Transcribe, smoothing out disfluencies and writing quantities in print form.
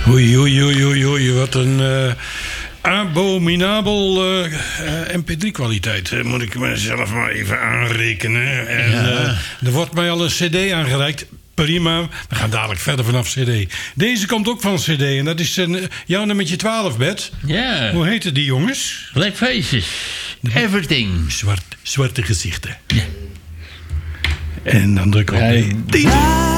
Oei, oei, oei, oei, oei. Wat een abominabel mp3-kwaliteit. Moet ik mezelf maar even aanrekenen. En er wordt mij al een cd aangereikt. Prima, we gaan dadelijk verder vanaf cd. Deze komt ook van cd en dat is jouw nummertje 12, Bet. Ja. Hoe heette die jongens? Black Faces. Everything. Zwarte gezichten. Ja. En dan druk ik op